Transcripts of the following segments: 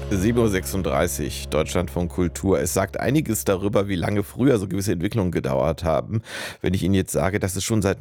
7:36 Uhr, Deutschlandfunk Kultur. Es sagt einiges darüber, wie lange früher so gewisse Entwicklungen gedauert haben. Wenn ich Ihnen jetzt sage, dass es schon seit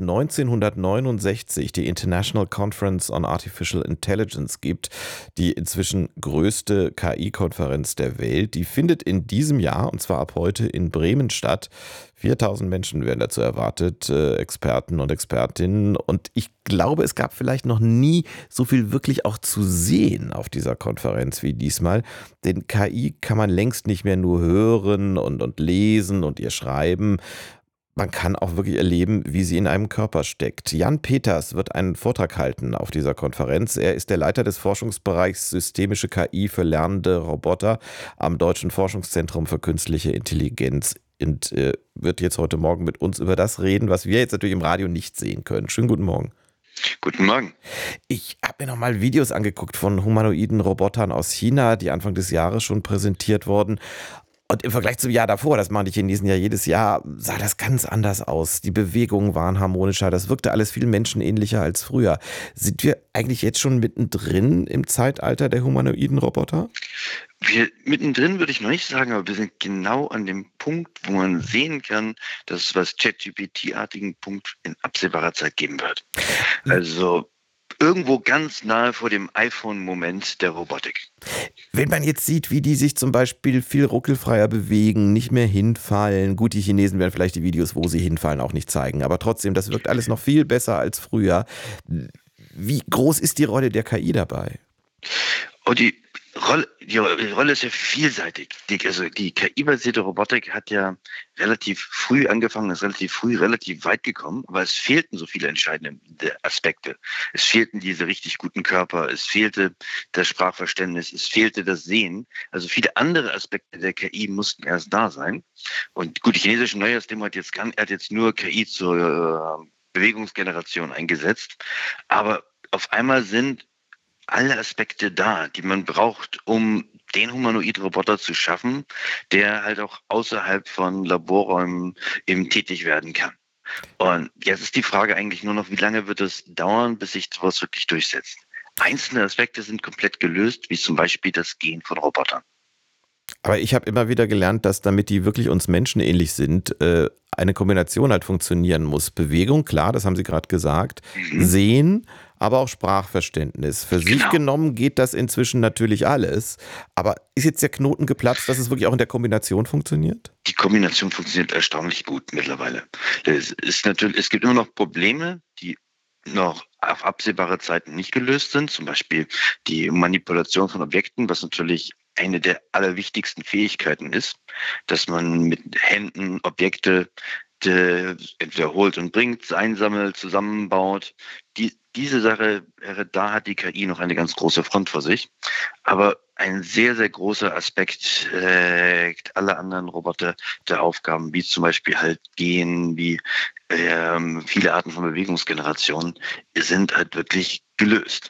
1969 die International Conference on Artificial Intelligence gibt, die inzwischen größte KI-Konferenz der Welt, die findet in diesem Jahr, und zwar ab heute, in Bremen statt. 4.000 Menschen werden dazu erwartet, Experten und Expertinnen. Und ich glaube, es gab vielleicht noch nie so viel wirklich auch zu sehen auf dieser Konferenz wie diesmal. Denn KI kann man längst nicht mehr nur hören und lesen und ihr schreiben. Man kann auch wirklich erleben, wie sie in einem Körper steckt. Jan Peters wird einen Vortrag halten auf dieser Konferenz. Er ist der Leiter des Forschungsbereichs Systemische KI für lernende Roboter am Deutschen Forschungszentrum für künstliche Intelligenz und wird jetzt heute Morgen mit uns über das reden, was wir jetzt natürlich im Radio nicht sehen können. Schönen guten Morgen. Guten Morgen. Ich habe mir noch mal Videos angeguckt von humanoiden Robotern aus China, die Anfang des Jahres schon präsentiert wurden. Und im Vergleich zum Jahr davor, das machen die Chinesen ja jedes Jahr, sah das ganz anders aus. Die Bewegungen waren harmonischer, das wirkte alles viel menschenähnlicher als früher. Sind wir eigentlich jetzt schon mittendrin im Zeitalter der humanoiden Roboter? Wir mittendrin würde ich noch nicht sagen, aber wir sind genau an dem Punkt, wo man sehen kann, dass es was ChatGPT-artigen Punkt in absehbarer Zeit geben wird. Also irgendwo ganz nahe vor dem iPhone-Moment der Robotik. Wenn man jetzt sieht, wie die sich zum Beispiel viel ruckelfreier bewegen, nicht mehr hinfallen. Gut, die Chinesen werden vielleicht die Videos, wo sie hinfallen, auch nicht zeigen. Aber trotzdem, das wirkt alles noch viel besser als früher. Wie groß ist die Rolle der KI dabei? Und die Rolle ist ja vielseitig. Die KI-basierte Robotik hat ja relativ früh angefangen, ist relativ früh relativ weit gekommen, aber es fehlten so viele entscheidende Aspekte. Es fehlten diese richtig guten Körper, es fehlte das Sprachverständnis, es fehlte das Sehen. Also viele andere Aspekte der KI mussten erst da sein. Und gut, die chinesische Neujahrsdemo hat jetzt nur KI zur Bewegungsgeneration eingesetzt, aber auf einmal sind alle Aspekte da, die man braucht, um den humanoiden Roboter zu schaffen, der halt auch außerhalb von Laborräumen eben tätig werden kann. Und jetzt ist die Frage eigentlich nur noch, wie lange wird es dauern, bis sich sowas wirklich durchsetzt? Einzelne Aspekte sind komplett gelöst, wie zum Beispiel das Gehen von Robotern. Aber ich habe immer wieder gelernt, dass damit die wirklich uns menschenähnlich sind, eine Kombination halt funktionieren muss. Bewegung, klar, das haben Sie gerade gesagt. Mhm. Sehen, aber auch Sprachverständnis. Für sich Genau. genommen geht das inzwischen natürlich alles. Aber ist jetzt der Knoten geplatzt, dass es wirklich auch in der Kombination funktioniert? Die Kombination funktioniert erstaunlich gut mittlerweile. Es gibt immer noch Probleme, die noch auf absehbare Zeiten nicht gelöst sind, zum Beispiel die Manipulation von Objekten, was natürlich eine der allerwichtigsten Fähigkeiten ist, dass man mit Händen Objekte entweder holt und bringt, einsammelt, zusammenbaut. Diese Sache, da hat die KI noch eine ganz große Front vor sich. Aber ein sehr, sehr großer Aspekt alle anderen Roboter der Aufgaben, wie zum Beispiel halt Gehen, wie viele Arten von Bewegungsgeneration, sind halt wirklich gelöst.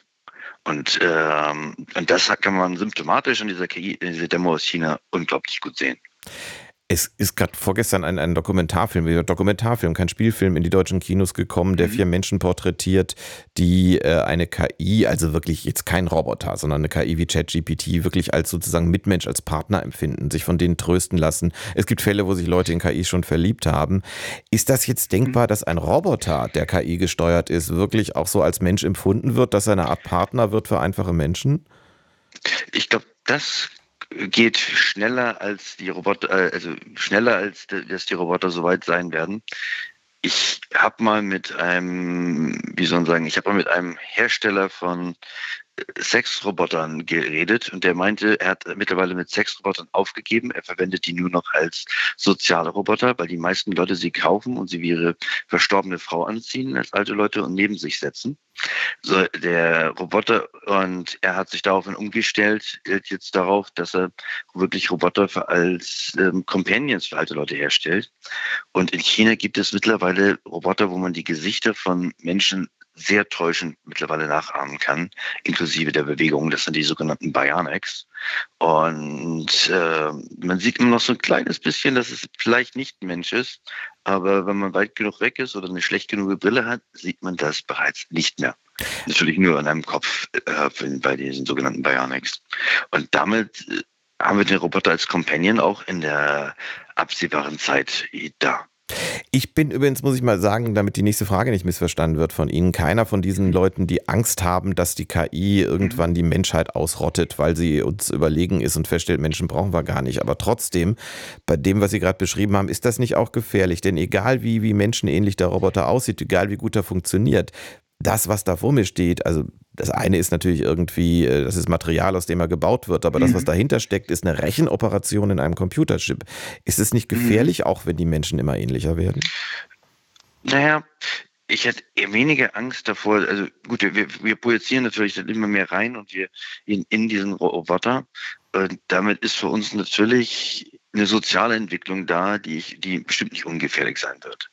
Und das kann man symptomatisch an dieser KI, in dieser Demo aus China unglaublich gut sehen. Es ist gerade vorgestern ein Dokumentarfilm, kein Spielfilm, in die deutschen Kinos gekommen, der Mhm. 4 Menschen porträtiert, die eine KI, also wirklich jetzt kein Roboter, sondern eine KI wie ChatGPT, wirklich als sozusagen Mitmensch, als Partner empfinden, sich von denen trösten lassen. Es gibt Fälle, wo sich Leute in KI schon verliebt haben. Ist das jetzt denkbar, dass ein Roboter, der KI gesteuert ist, wirklich auch so als Mensch empfunden wird, dass er eine Art Partner wird für einfache Menschen? Ich glaube, das geht schneller als die Roboter, also schneller dass die Roboter soweit sein werden. Ich habe mal mit einem, wie soll man sagen, ich habe mal mit einem Hersteller von Sexrobotern geredet und der meinte, er hat mittlerweile mit Sexrobotern aufgegeben. Er verwendet die nur noch als soziale Roboter, weil die meisten Leute sie kaufen und sie wie ihre verstorbene Frau anziehen als alte Leute und neben sich setzen. So, der Roboter, und er hat sich daraufhin umgestellt, jetzt darauf, dass er wirklich Roboter als Companions für alte Leute herstellt. Und in China gibt es mittlerweile Roboter, wo man die Gesichter von Menschen sehr täuschend mittlerweile nachahmen kann, inklusive der Bewegung. Das sind die sogenannten Bionics. Und man sieht immer noch so ein kleines bisschen, dass es vielleicht nicht ein Mensch ist. Aber wenn man weit genug weg ist oder eine schlecht genug Brille hat, sieht man das bereits nicht mehr. Natürlich nur in einem Kopf bei diesen sogenannten Bionics. Und damit haben wir den Roboter als Companion auch in der absehbaren Zeit da. Ich bin übrigens, muss ich mal sagen, damit die nächste Frage nicht missverstanden wird von Ihnen, keiner von diesen Leuten, die Angst haben, dass die KI irgendwann die Menschheit ausrottet, weil sie uns überlegen ist und feststellt, Menschen brauchen wir gar nicht. Aber trotzdem, bei dem, was Sie gerade beschrieben haben, ist das nicht auch gefährlich? Denn egal wie menschenähnlich der Roboter aussieht, egal wie gut er funktioniert, das, was da vor mir steht, also das eine ist natürlich irgendwie, das ist Material, aus dem er gebaut wird, aber das, was Mhm. dahinter steckt, ist eine Rechenoperation in einem Computerchip. Ist es nicht Mhm. gefährlich, auch wenn die Menschen immer ähnlicher werden? Naja, ich hätte eher weniger Angst davor. Also gut, wir projizieren natürlich dann immer mehr rein und wir in diesen Roboter. Und damit ist für uns natürlich eine soziale Entwicklung da, die bestimmt nicht ungefährlich sein wird.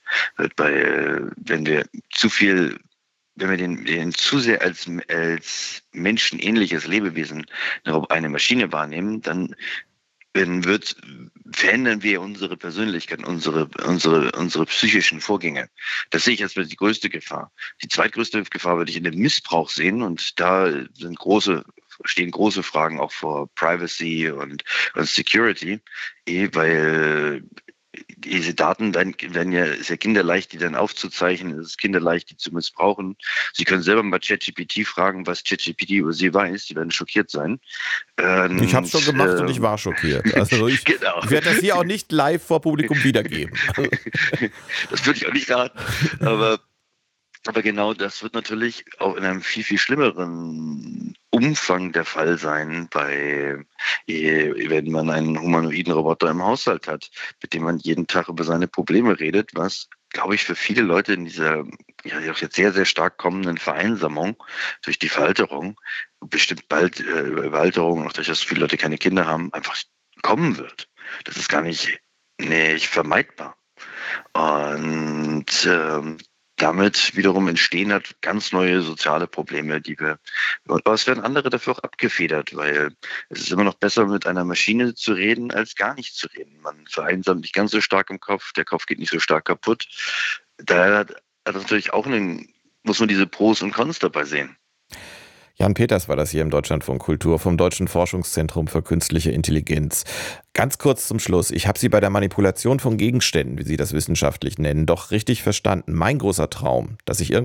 Wenn wir zu viel, wenn wir den zu sehr als menschenähnliches Lebewesen eine Maschine wahrnehmen, dann verändern wir unsere Persönlichkeit, unsere psychischen Vorgänge. Das sehe ich als die größte Gefahr. Die zweitgrößte Gefahr würde ich in dem Missbrauch sehen, und da stehen große Fragen auch vor Privacy und Security, weil diese Daten werden ja, ist ja kinderleicht, die dann aufzuzeichnen, es ist kinderleicht, die zu missbrauchen. Sie können selber mal ChatGPT fragen, was ChatGPT über Sie weiß, die werden schockiert sein. Ich habe es schon Und gemacht und ich war schockiert. Also genau. ich werde das hier auch nicht live vor Publikum wiedergeben. Das würde ich auch nicht raten. Aber, aber genau das wird natürlich auch in einem viel, viel schlimmeren Umfang der Fall sein, wenn man einen humanoiden Roboter im Haushalt hat, mit dem man jeden Tag über seine Probleme redet, was, glaube ich, für viele Leute in dieser ja auch jetzt sehr, sehr stark kommenden Vereinsamung durch die Veralterung, bestimmt bald Überalterung, auch durch das viele Leute keine Kinder haben, einfach kommen wird. Das ist gar nicht vermeidbar. Und damit wiederum entstehen halt ganz neue soziale Probleme, aber es werden andere dafür auch abgefedert, weil es ist immer noch besser, mit einer Maschine zu reden, als gar nicht zu reden. Man vereinsamt nicht ganz so stark im Kopf, der Kopf geht nicht so stark kaputt. Daher hat das natürlich muss man diese Pros und Cons dabei sehen. Jan Peters war das hier im Deutschlandfunk Kultur vom Deutschen Forschungszentrum für Künstliche Intelligenz. Ganz kurz zum Schluss. Ich habe Sie bei der Manipulation von Gegenständen, wie Sie das wissenschaftlich nennen, doch richtig verstanden. Mein großer Traum, dass ich irgendwann